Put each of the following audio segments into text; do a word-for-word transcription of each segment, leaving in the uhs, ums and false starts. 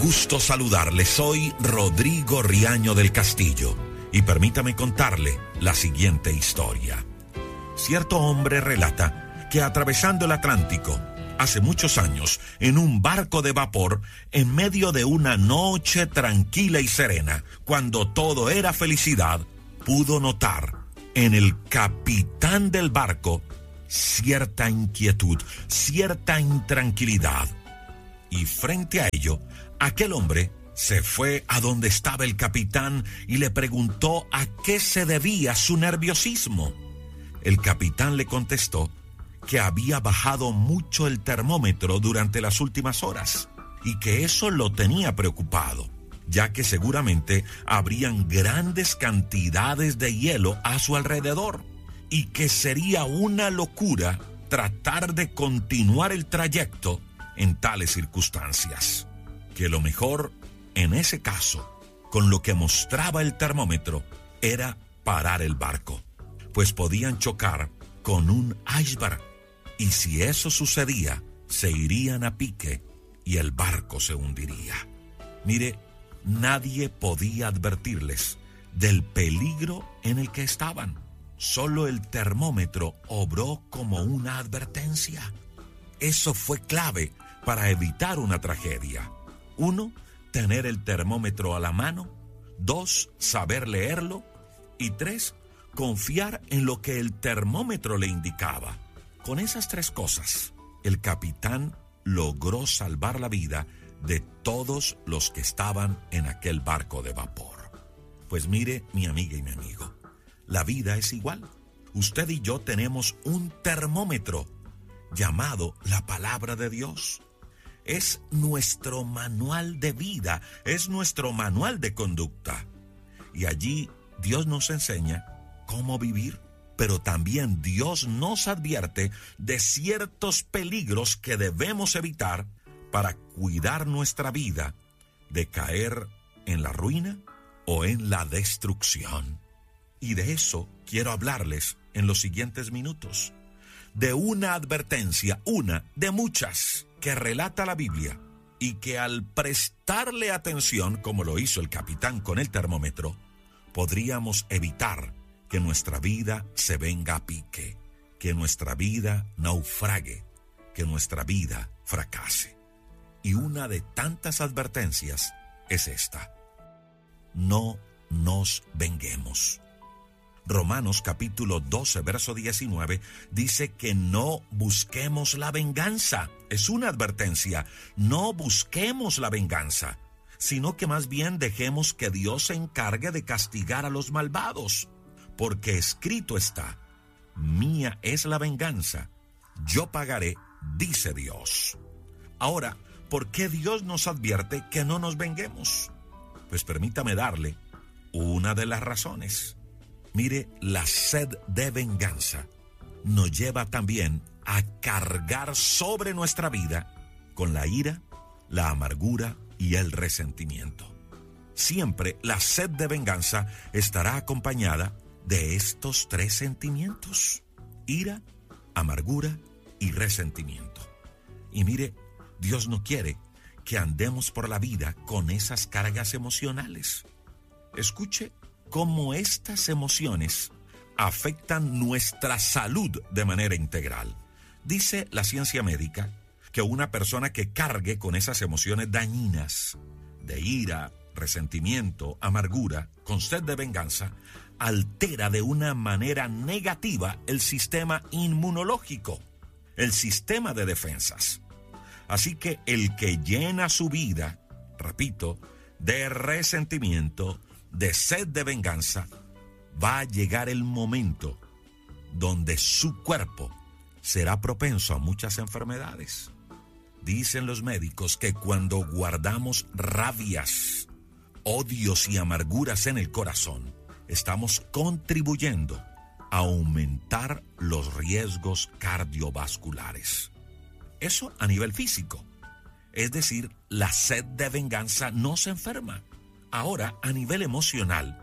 gusto saludarle. Soy Rodrigo Riaño del Castillo y permítame contarle la siguiente historia. Cierto hombre relata que atravesando el Atlántico hace muchos años en un barco de vapor, en medio de una noche tranquila y serena, cuando todo era felicidad, pudo notar en el capitán del barco cierta inquietud, cierta intranquilidad. Y frente a ello, aquel hombre se fue a donde estaba el capitán y le preguntó a qué se debía su nerviosismo. El capitán le contestó que había bajado mucho el termómetro durante las últimas horas y que eso lo tenía preocupado, ya que seguramente habrían grandes cantidades de hielo a su alrededor y que sería una locura tratar de continuar el trayecto en tales circunstancias. Que lo mejor en ese caso, con lo que mostraba el termómetro, era parar el barco, pues podían chocar con un iceberg y si eso sucedía, se irían a pique y el barco se hundiría. Mire, nadie podía advertirles del peligro en el que estaban. Solo el termómetro obró como una advertencia. Eso fue clave para evitar una tragedia. Uno, tener el termómetro a la mano. Dos, saber leerlo. Y tres, confiar en lo que el termómetro le indicaba. Con esas tres cosas, el capitán logró salvar la vida de todos los que estaban en aquel barco de vapor. Pues mire, mi amiga y mi amigo, la vida es igual. Usted y yo tenemos un termómetro llamado la palabra de Dios. Es nuestro manual de vida, es nuestro manual de conducta. Y allí Dios nos enseña cómo vivir, pero también Dios nos advierte de ciertos peligros que debemos evitar para cuidar nuestra vida de caer en la ruina o en la destrucción. Y de eso quiero hablarles en los siguientes minutos. De una advertencia, una de muchas, que relata la Biblia y que al prestarle atención, como lo hizo el capitán con el termómetro, podríamos evitar que nuestra vida se venga a pique, que nuestra vida naufrague, que nuestra vida fracase. Y una de tantas advertencias es esta: no nos venguemos. Romanos capítulo doce, verso diecinueve, dice que no busquemos la venganza. Es una advertencia. No busquemos la venganza, sino que más bien dejemos que Dios se encargue de castigar a los malvados. Porque escrito está: mía es la venganza, yo pagaré, dice Dios. Ahora, ¿por qué Dios nos advierte que no nos venguemos? Pues permítame darle una de las razones. Mire, la sed de venganza nos lleva también a cargar sobre nuestra vida con la ira, la amargura y el resentimiento. Siempre la sed de venganza estará acompañada de estos tres sentimientos: ira, amargura y resentimiento. Y mire, Dios no quiere que andemos por la vida con esas cargas emocionales. Escuche cómo estas emociones afectan nuestra salud de manera integral. Dice la ciencia médica que una persona que cargue con esas emociones dañinas de ira, resentimiento, amargura, con sed de venganza, altera de una manera negativa el sistema inmunológico, el sistema de defensas. Así que el que llena su vida, repito, de resentimiento, de sed de venganza, va a llegar el momento donde su cuerpo será propenso a muchas enfermedades. Dicen los médicos que cuando guardamos rabias, odios y amarguras en el corazón, estamos contribuyendo a aumentar los riesgos cardiovasculares. Eso a nivel físico. Es decir, la sed de venganza no se enferma. Ahora, a nivel emocional,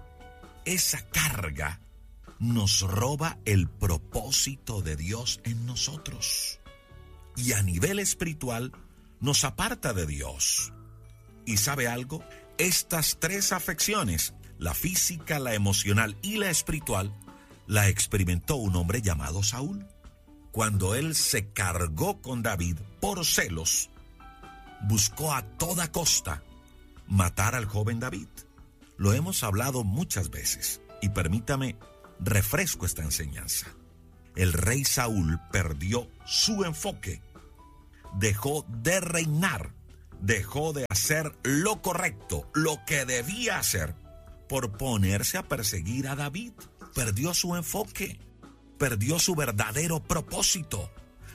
esa carga nos roba el propósito de Dios en nosotros. Y a nivel espiritual, nos aparta de Dios. ¿Y sabe algo? Estas tres afecciones, la física, la emocional y la espiritual, la experimentó un hombre llamado Saúl. Cuando él se cargó con David por celos, buscó a toda costa matar al joven David. Lo hemos hablado muchas veces y permítame refresco esta enseñanza. El rey Saúl perdió su enfoque, dejó de reinar, dejó de hacer lo correcto, lo que debía hacer, por ponerse a perseguir a David. Perdió su enfoque, perdió su verdadero propósito.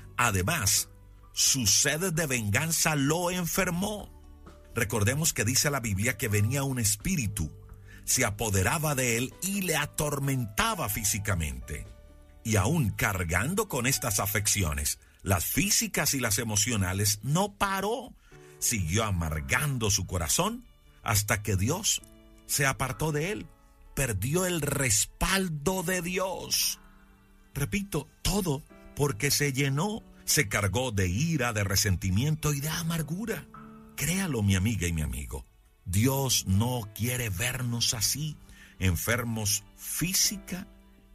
Además, su sed de venganza lo enfermó. Recordemos que dice la Biblia que venía un espíritu, se apoderaba de él y le atormentaba físicamente. Y aún cargando con estas afecciones, las físicas y las emocionales, no paró. Siguió amargando su corazón hasta que Dios se apartó de él. Perdió el respaldo de Dios. Repito, todo porque se llenó, se cargó de ira, de resentimiento y de amargura. Créalo, mi amiga y mi amigo. Dios no quiere vernos así, enfermos física,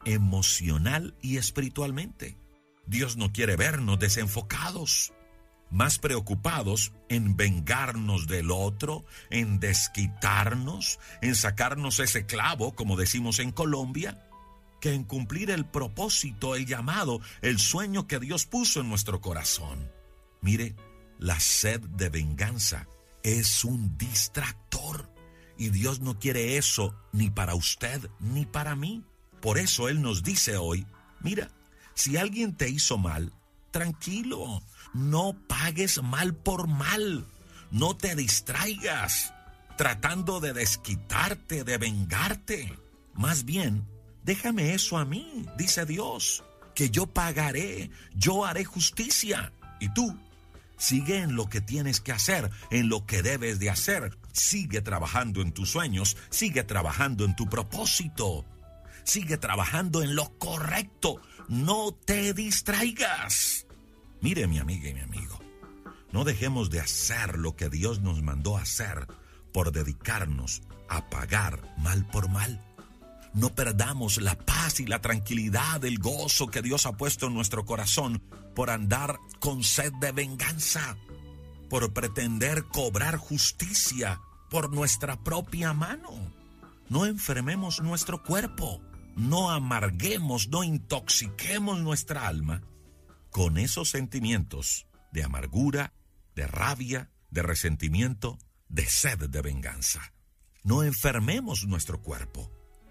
emocional y espiritualmente. Dios no quiere vernos desenfocados, más preocupados en vengarnos del otro, en desquitarnos, en sacarnos ese clavo, como decimos en Colombia, que en cumplir el propósito, el llamado, el sueño que Dios puso en nuestro corazón. Mire, la sed de venganza es un distractor y Dios no quiere eso ni para usted ni para mí. Por eso Él nos dice hoy, mira, si alguien te hizo mal, tranquilo, no pagues mal por mal, no te distraigas tratando de desquitarte, de vengarte. Más bien, déjame eso a mí, dice Dios, que yo pagaré, yo haré justicia. Y tú, sigue en lo que tienes que hacer, en lo que debes de hacer. Sigue trabajando en tus sueños, sigue trabajando en tu propósito, sigue trabajando en lo correcto. No te distraigas. Mire, mi amiga y mi amigo, no dejemos de hacer lo que Dios nos mandó a hacer por dedicarnos a pagar mal por mal. No perdamos la paz y la tranquilidad, el gozo que Dios ha puesto en nuestro corazón por andar con sed de venganza, por pretender cobrar justicia por nuestra propia mano. No enfermemos nuestro cuerpo, no amarguemos, no intoxiquemos nuestra alma con esos sentimientos de amargura, de rabia, de resentimiento, de sed de venganza. No enfermemos nuestro cuerpo.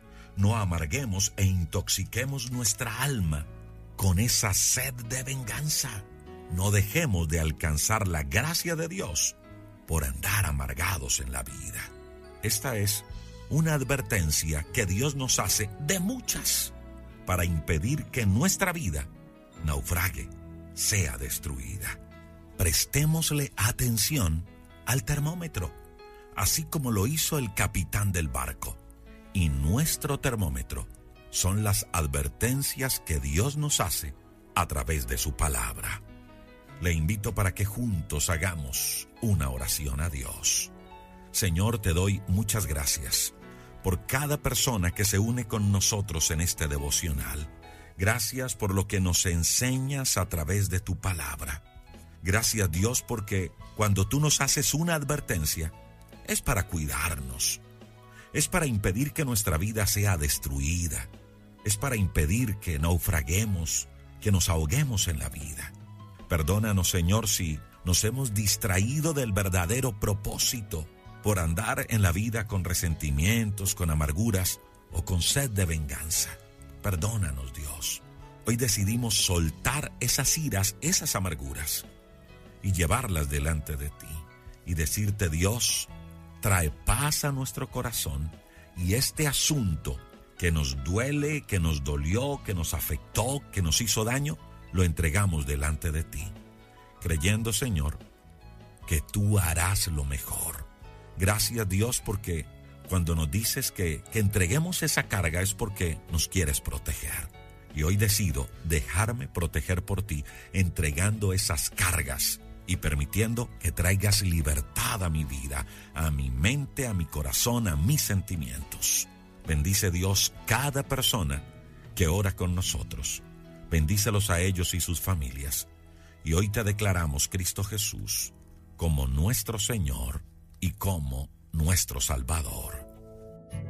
No amarguemos e intoxiquemos nuestra alma con esa sed de venganza. No dejemos de alcanzar la gracia de Dios por andar amargados en la vida. Esta es una advertencia que Dios nos hace de muchas para impedir que nuestra vida naufrague, sea destruida. Prestémosle atención al termómetro, así como lo hizo el capitán del barco. Y nuestro termómetro son las advertencias que Dios nos hace a través de su palabra. Le invito para que juntos hagamos una oración a Dios. Señor, te doy muchas gracias por cada persona que se une con nosotros en este devocional. Gracias por lo que nos enseñas a través de tu palabra. Gracias, Dios, porque cuando tú nos haces una advertencia, es para cuidarnos. Es para impedir que nuestra vida sea destruida. Es para impedir que naufraguemos, que nos ahoguemos en la vida. Perdónanos, Señor, si nos hemos distraído del verdadero propósito por andar en la vida con resentimientos, con amarguras o con sed de venganza. Perdónanos, Dios. Hoy decidimos soltar esas iras, esas amarguras y llevarlas delante de ti y decirte, Dios, trae paz a nuestro corazón y este asunto que nos duele, que nos dolió, que nos afectó, que nos hizo daño, lo entregamos delante de ti, creyendo, Señor, que tú harás lo mejor. Gracias, Dios, porque cuando nos dices que, que entreguemos esa carga es porque nos quieres proteger. Y hoy decido dejarme proteger por ti, entregando esas cargas y permitiendo que traigas libertad a mi vida, a mi mente, a mi corazón, a mis sentimientos. Bendice, Dios, cada persona que ora con nosotros. Bendícelos a ellos y sus familias. Y hoy te declaramos, Cristo Jesús, como nuestro Señor y como nuestro Salvador.